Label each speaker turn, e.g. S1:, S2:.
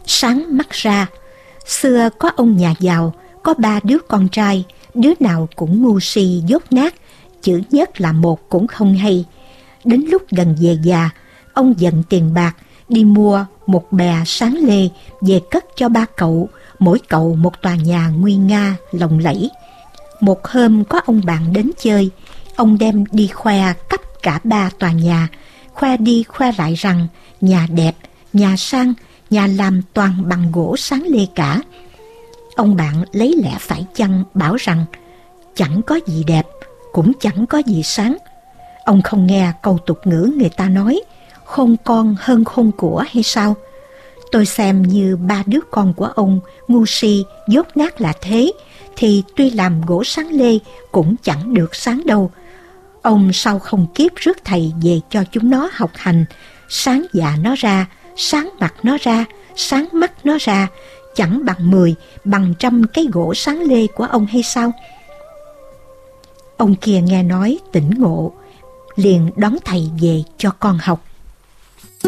S1: sáng mắt ra. Xưa có ông nhà giàu, có 3 đứa con trai, đứa nào cũng ngu si dốt nát, chữ nhất là một cũng không hay. Đến lúc gần về già, ông dận tiền bạc, đi mua một bè sáng lê về cất cho 3 cậu, mỗi cậu một tòa nhà nguy nga, lộng lẫy. Một hôm có ông bạn đến chơi, ông đem đi khoe khắp cả 3 tòa nhà, khoe đi khoe lại rằng nhà đẹp, nhà sang, nhà làm toàn bằng gỗ sáng lê cả. Ông bạn lấy lẽ phải chăng bảo rằng chẳng có gì đẹp, cũng chẳng có gì sáng. Ông không nghe câu tục ngữ người ta nói khôn con hơn khôn của hay sao? Tôi xem như 3 đứa con của ông ngu si dốt nát là thế, thì tuy làm gỗ sáng lê cũng chẳng được sáng đâu. Ông sau không kiếp rước thầy về cho chúng nó học hành, sáng dạ nó ra, sáng mặt nó ra, sáng mắt nó ra, chẳng bằng 10, bằng 100 cái gỗ sáng lê của ông hay sao? Ông kia nghe nói tỉnh ngộ, liền đón thầy về cho con học.